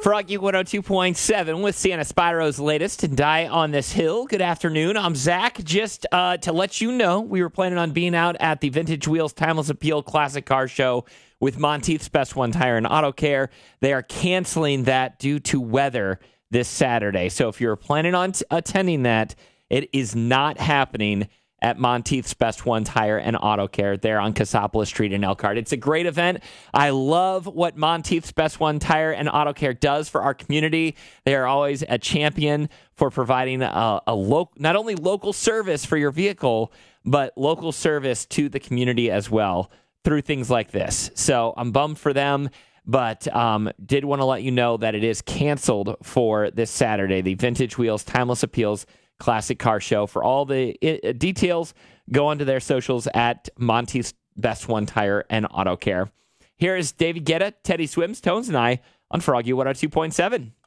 Froggy 102.7 with Santa Spiro's latest and Die on This Hill. Good afternoon. I'm Zach. Just to let you know, we were planning on being out at the Vintage Wheels Timeless Appeal Classic Car Show with Monteith's Best One Tire and Auto Care. They are canceling that due to weather this Saturday. So if you're planning on attending that, it is not happening at Monteith's Best One Tire and Auto Care there on Cassopolis Street in Elkhart. It's a great event. I love what Monteith's Best One Tire and Auto Care does for our community. They are always a champion for providing not only local service for your vehicle, but local service to the community as well through things like this. So I'm bummed for them, but did want to let you know that it is canceled for this Saturday, the Vintage Wheels Timeless Appeals Classic Car Show. For all the details, go onto their socials at Monteith's Best One Tire and Auto Care. Here is David Guetta, Teddy Swims, Tones, and I on Froggy 102.7.